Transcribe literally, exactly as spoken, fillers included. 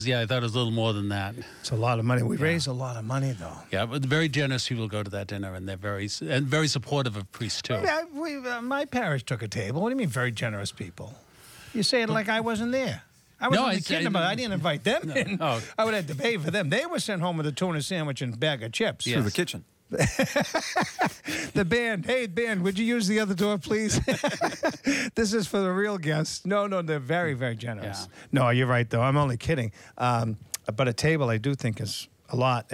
Yeah, I thought it was a little more than that. It's a lot of money. We Yeah. raise a lot of money, though. Yeah, but very generous people go to that dinner, and they're very and very supportive of priests too. Yeah, we, uh, my parish took a table. What do you mean, very generous people? You say it like I wasn't there. I was No, only I- kidding I- about it. I didn't invite them No. in. Oh. I would have to pay for them. They were sent home with a tuna sandwich and bag of chips. Yeah. Through Yes. the kitchen. The band, hey, band, would you use the other door, please? This is for the real guests. No, no, they're very, very generous. Yeah. No, you're right, though. I'm only kidding. Um, but a table, I do think, is a lot.